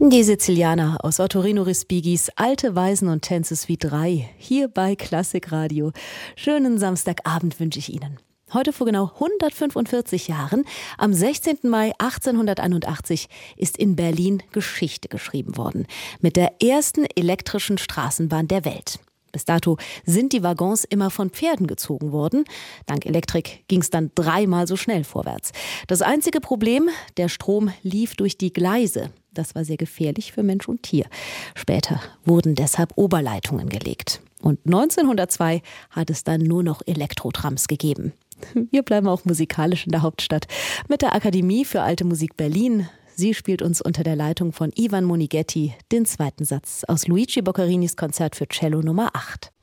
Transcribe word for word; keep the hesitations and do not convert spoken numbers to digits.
Die Sizilianer aus Ottorino Respigis Alte Weisen und Tänze Suite drei, hier bei Klassikradio. Schönen Samstagabend wünsche ich Ihnen. Heute vor genau hundertfünfundvierzig Jahren, am sechzehnten Mai achtzehnhunderteinundachtzig, ist in Berlin Geschichte geschrieben worden. Mit der ersten elektrischen Straßenbahn der Welt. Bis dato sind die Waggons immer von Pferden gezogen worden. Dank Elektrik ging es dann dreimal so schnell vorwärts. Das einzige Problem, der Strom lief durch die Gleise. Das war sehr gefährlich für Mensch und Tier. Später wurden deshalb Oberleitungen gelegt. Und neunzehnhundertzwei hat es dann nur noch Elektrotrams gegeben. Wir bleiben auch musikalisch in der Hauptstadt mit der Akademie für Alte Musik Berlin. Sie spielt uns unter der Leitung von Ivan Monighetti den zweiten Satz aus Luigi Boccarinis Konzert für Cello Nummer acht.